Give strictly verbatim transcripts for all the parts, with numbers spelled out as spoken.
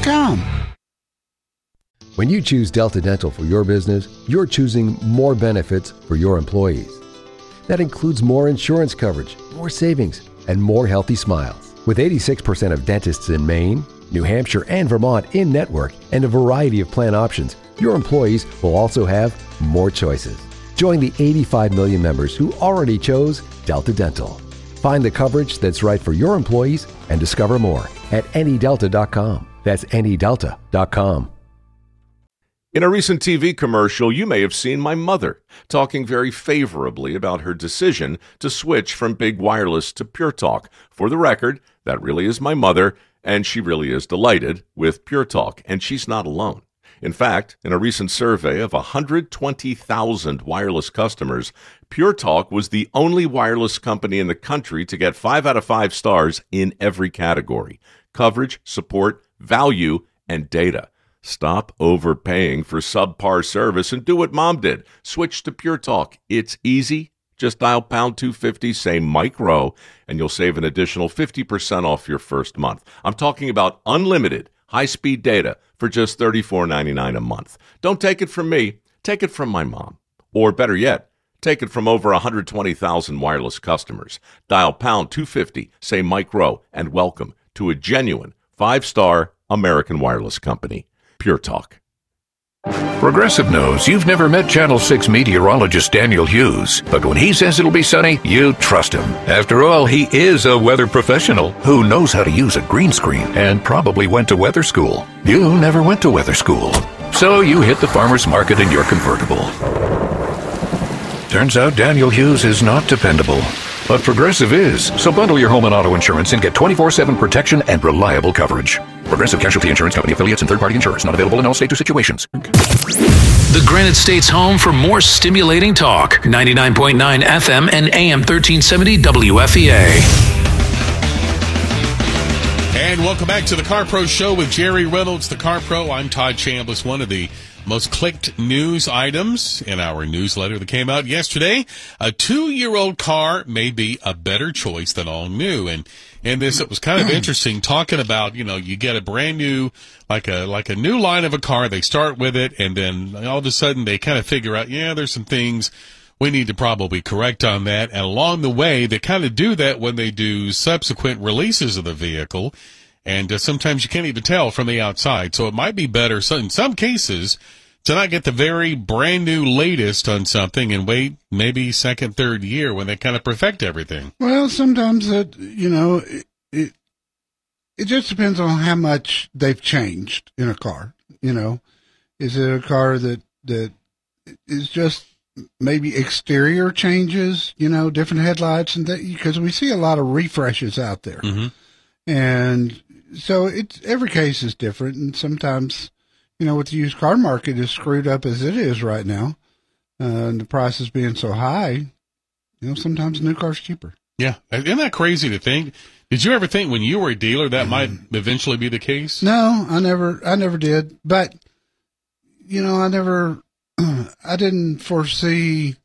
com. When you choose Delta Dental for your business, you're choosing more benefits for your employees. That includes more insurance coverage, more savings, and more healthy smiles. With eighty-six percent of dentists in Maine, New Hampshire, and Vermont in network and a variety of plan options, your employees will also have more choices. Join the eighty-five million members who already chose Delta Dental. Find the coverage that's right for your employees and discover more at any delta dot com. That's any delta dot com. In a recent T V commercial, you may have seen my mother talking very favorably about her decision to switch from Big Wireless to Pure Talk. For the record, that really is my mother, and she really is delighted with Pure Talk, and she's not alone. In fact, in a recent survey of one hundred twenty thousand wireless customers, Pure Talk was the only wireless company in the country to get five out of five stars in every category: coverage, support, value, and data. Stop overpaying for subpar service and do what Mom did. Switch to Pure Talk. It's easy. Just dial pound two fifty, say Mike Rowe, and you'll save an additional fifty percent off your first month. I'm talking about unlimited high-speed data for just thirty-four ninety-nine a month. Don't take it from me. Take it from my mom. Or better yet, take it from over one hundred twenty thousand wireless customers. Dial pound two fifty, say Mike Rowe, and welcome to a genuine five-star American wireless company. Pure Talk. Progressive knows you've never met Channel six meteorologist Daniel Hughes, but when he says it'll be sunny, you trust him. After all, he is a weather professional who knows how to use a green screen and probably went to weather school. You never went to weather school, so you hit the farmer's market in your convertible. Turns out Daniel Hughes is not dependable, but Progressive is. So bundle your home and auto insurance and get twenty-four seven protection and reliable coverage. Progressive Casualty Insurance Company affiliates and third-party insurers. Not available in all states or situations. The Granite State's home for more stimulating talk. ninety-nine point nine F M and A M thirteen seventy W F E A. And welcome back to the Car Pro Show with Jerry Reynolds, the Car Pro. I'm Todd Chambliss. One of the most clicked news items in our newsletter that came out yesterday: a two-year-old car may be a better choice than all new. And in this, it was kind of interesting talking about, you know, you get a brand new, like a like a new line of a car. They start with it, and then all of a sudden they kind of figure out, yeah, there's some things we need to probably correct on that. And along the way, they kind of do that when they do subsequent releases of the vehicle. And uh, sometimes you can't even tell from the outside. So it might be better, so in some cases, to not get the very brand new latest on something and wait maybe second, third year when they kind of perfect everything. Well, sometimes that, you know, it, it, it just depends on how much they've changed in a car. You know, is it a car that, that is just maybe exterior changes, you know, different headlights and that, because we see a lot of refreshes out there. Mm-hmm. And so it's, every case is different. And sometimes, you know, with the used car market as screwed up as it is right now, uh, and the prices being so high, you know, sometimes a new car's cheaper. Yeah. Isn't that crazy to think? Did you ever think when you were a dealer that might eventually be the case? No, I never, I never did. But, you know, I never, I didn't foresee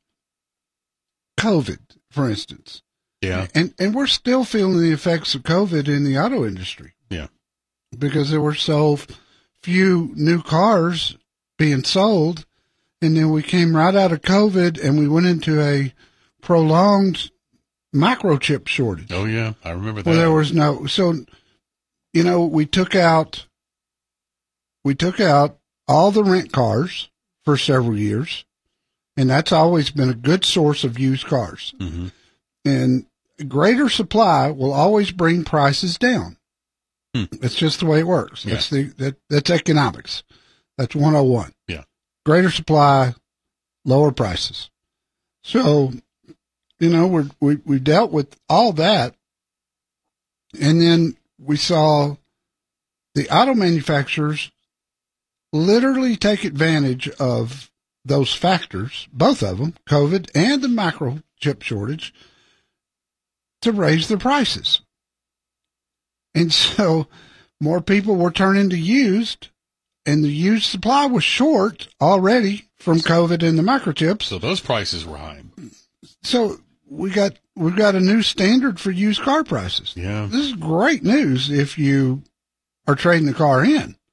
COVID, for instance. Yeah. And, and we're still feeling the effects of COVID in the auto industry. Yeah. Because there were so few new cars being sold, and then we came right out of COVID and we went into a prolonged microchip shortage. Oh yeah, I remember that. Well, there was no, so, you know, we took out, we took out all the rent cars for several years, and that's always been a good source of used cars. Mm-hmm. And greater supply will always bring prices down. Hmm. It's just the way it works. Yeah. That's the that that's economics. That's one oh one. Yeah. Greater supply, lower prices. So, you know, we're, we we dealt with all that, and then we saw the auto manufacturers literally take advantage of those factors, both of them, COVID and the microchip shortage, to raise their prices. And so more people were turning to used, and the used supply was short already from COVID and the microchips. So those prices were high. So we got we've got a new standard for used car prices. Yeah. This is great news if you are trading the car in.